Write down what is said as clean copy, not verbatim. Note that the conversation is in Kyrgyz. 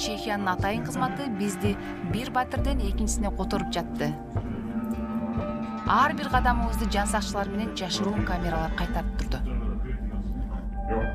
Чехиянын атайын кызматы бизди бир батирден экинчисине которуп жатты. Ар бир кадамыбызды жан сакчылар менен жашыруун камералар кайтарып турду.